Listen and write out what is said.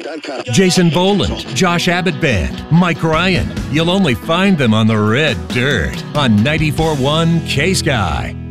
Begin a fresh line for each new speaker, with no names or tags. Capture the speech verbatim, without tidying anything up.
dot com.
Jason Boland, Josh Abbott Band, Mike Ryan. You'll only find them on the red dirt on ninety-four point one K-Sky.